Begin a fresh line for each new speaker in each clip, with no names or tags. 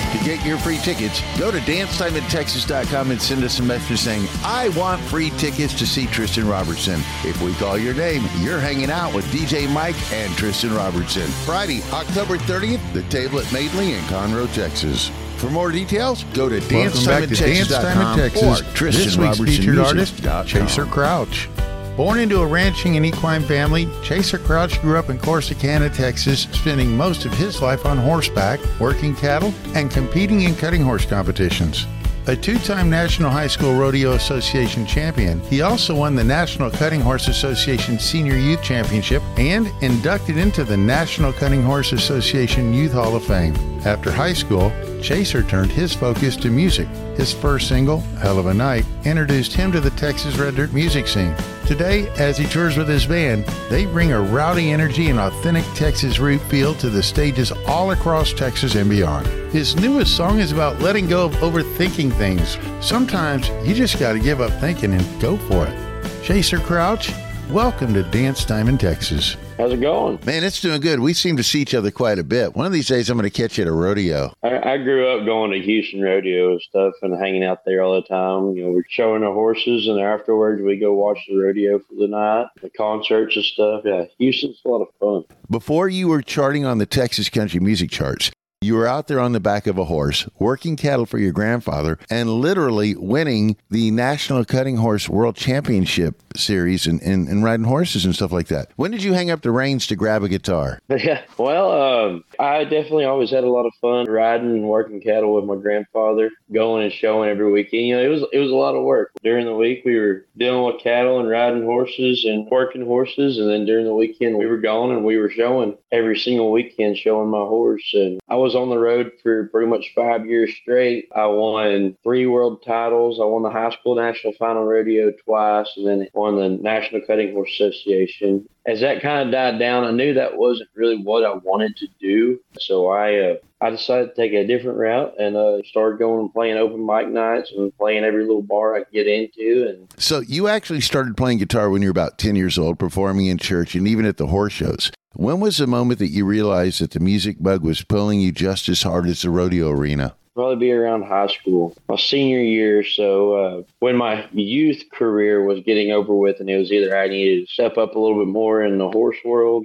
To get your free tickets, go to dancetimeintexas.com and send us a message saying, I want free tickets to see Tristan Robertson. If we call your name, you're hanging out with DJ Mike and Tristan Robertson. Friday, October 30th, the table at Madeley in Conroe, Texas. For more details, go to dancetimeintexas.com or
This week's featured artist, Chaser Crouch. Born into a ranching and equine family, Chaser Crouch grew up in Corsicana, Texas, spending most of his life on horseback, working cattle, and competing in cutting horse competitions. A two-time National High School Rodeo Association champion, he also won the National Cutting Horse Association Senior Youth Championship and inducted into the National Cutting Horse Association Youth Hall of Fame. After high school, Chaser turned his focus to music. His first single, Hell of a Night, introduced him to the Texas Red Dirt music scene. Today, as he tours with his band, they bring a rowdy energy and authentic Texas root feel to the stages all across Texas and beyond. His newest song is about letting go of overthinking things. Sometimes you just got to give up thinking and go for it. Chaser Crouch, welcome to Dance Time in Texas.
How's it going?
Man, it's doing good. We seem to see each other quite a bit. One of these days, I'm going to catch you at a rodeo.
I grew up going to Houston rodeo and stuff and hanging out there all the time. You know, we're showing the horses, and afterwards we go watch the rodeo for the night, the concerts and stuff. Yeah, Houston's a lot of fun.
Before you were charting on the Texas country music charts, you were out there on the back of a horse, working cattle for your grandfather, and literally winning the National Cutting Horse World Championship series and riding horses and stuff like that. When did you hang up the reins to grab a guitar?
Yeah, well, I definitely always had a lot of fun riding and working cattle with my grandfather, going and showing every weekend. You know, it was a lot of work. During the week, we were dealing with cattle and riding horses and working horses, and then during the weekend, we were going and we were showing every single weekend, showing my horse. And I was on the road for pretty much 5 years straight. I won 3 world titles. I won the high school national final rodeo twice, and then won the National Cutting Horse Association. As that kind of died down, I knew that wasn't really what I wanted to do. So I decided to take a different route and started going and playing open mic nights and playing every little bar I could get into. And
so you actually started playing guitar when you were about 10 years old, performing in church and even at the horse shows. When was the moment that you realized that the music bug was pulling you just as hard as the rodeo arena?
Probably be around high school, my senior year. So when my youth career was getting over with, and it was either I needed to step up a little bit more in the horse world,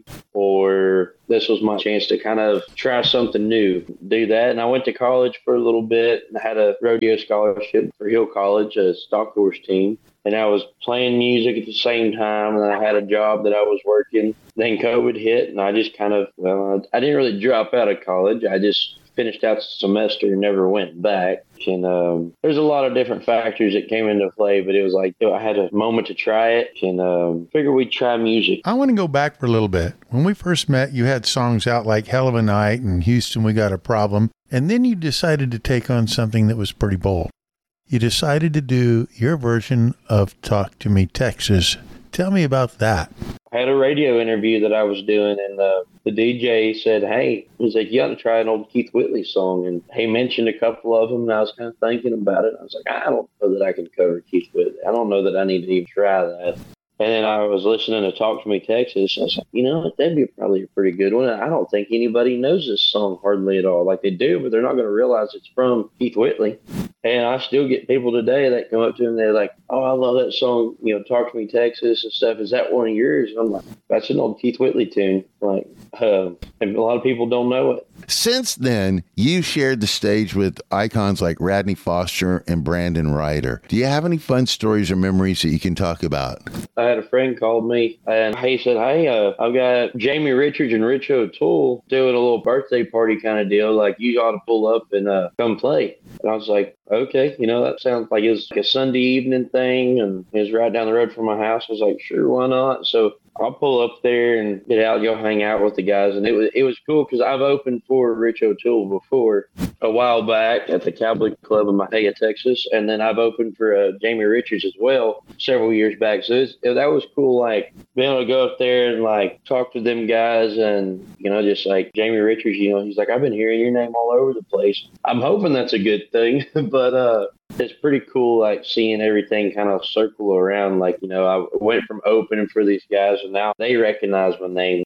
or this was my chance to kind of try something new, do that. And I went to college for a little bit and I had a rodeo scholarship for Hill College, a stock horse team. And I was playing music at the same time, and I had a job that I was working. Then COVID hit, and I just kind of, I didn't really drop out of college. I just finished out the semester and never went back. And there's a lot of different factors that came into play, but it was like I had a moment to try it and figured we'd try music.
I want to go back for a little bit. When we first met, you had songs out like Hell of a Night and Houston, We Got a Problem. And then you decided to take on something that was pretty bold. You decided to do your version of Talk to Me, Texas. Tell me about that.
I had a radio interview that I was doing, and the DJ said, hey, he's like, you got to try an old Keith Whitley song. And he mentioned a couple of them, and I was kind of thinking about it. I was like, I don't know that I can cover Keith Whitley. I don't know that I need to even try that. And then I was listening to Talk to Me, Texas. I was like, you know, that'd be probably a pretty good one. I don't think anybody knows this song hardly at all. Like they do, but they're not going to realize it's from Keith Whitley. And I still get people today that come up to me and they're like, oh, I love that song, you know, Talk to Me, Texas and stuff. Is that one of yours? And I'm like, that's an old Keith Whitley tune. Like, and a lot of people don't know it.
Since then, you shared the stage with icons like Radney Foster and Brandon Ryder. Do you have any fun stories or memories that you can talk about?
I had a friend called me and he said, hey, I've got Jamie Richards and Rich O'Toole doing a little birthday party kind of deal. Like, you ought to pull up and come play. And I was like, okay, you know, that sounds like it was like a Sunday evening thing, and it was right down the road from my house. I was like, sure, why not? So I'll pull up there and get out, go hang out with the guys. And it was cool because I've opened for Rich O'Toole before a while back at the Cowboy Club in Mahia, Texas. And then I've opened for Jamie Richards as well several years back. So that was cool, like being able to go up there and like talk to them guys. And, you know, just like Jamie Richards, you know, he's like, I've been hearing your name all over the place. I'm hoping that's a good thing, but it's pretty cool, like seeing everything kind of circle around. Like, you know, I went from opening for these guys and now they recognize my name.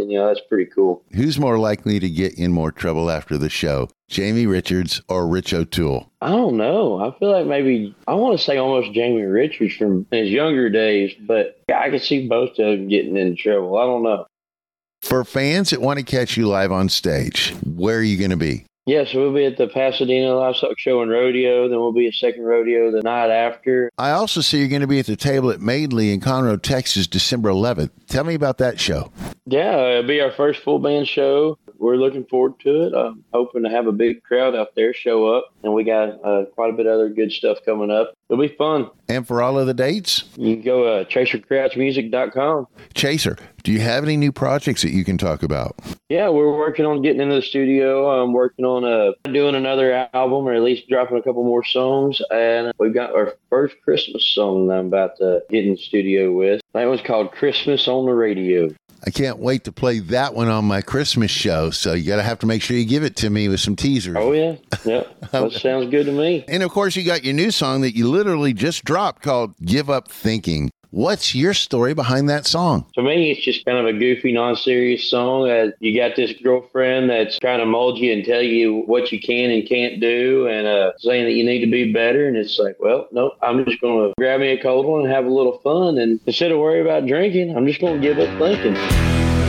And, that's pretty cool.
Who's more likely to get in more trouble after the show, Jamie Richards or Rich O'Toole?
I don't know. I feel like maybe, I want to say almost Jamie Richards from his younger days, but I could see both of them getting in trouble. I don't know.
For fans that want to catch you live on stage, where are you going to be?
Yeah, so we'll be at the Pasadena Livestock Show and Rodeo. Then we'll be at second rodeo the night after.
I also see you're going to be at the table at Madeley in Conroe, Texas, December 11th. Tell me about that show.
Yeah, it'll be our first full band show. We're looking forward to it. I'm hoping to have a big crowd out there show up. And we got quite a bit of other good stuff coming up. It'll be fun.
And for all of the dates?
You can go ChaserCrouchMusic.com.
Chaser, do you have any new projects that you can talk about?
Yeah, we're working on getting into the studio. I'm working on doing another album, or at least dropping a couple more songs. And we've got our first Christmas song that I'm about to get in the studio with. That one's called Christmas on the Radio.
I can't wait to play that one on my Christmas show, so you got to have to make sure you give it to me with some teasers.
Oh, yeah. Yep. That sounds good to me.
And, of course, you got your new song that you literally just dropped called Give Up Thinking. What's your story behind that song?
To me, it's just kind of a goofy, non-serious song. You got this girlfriend that's trying to mold you and tell you what you can and can't do, and saying that you need to be better. And it's like, well, no, I'm just going to grab me a cold one and have a little fun. And instead of worry about drinking, I'm just going to give up thinking.